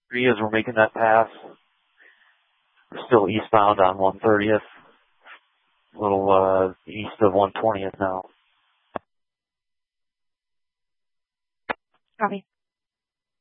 As we're making that pass. We're still eastbound on 130th. A little east of 120th now. Copy.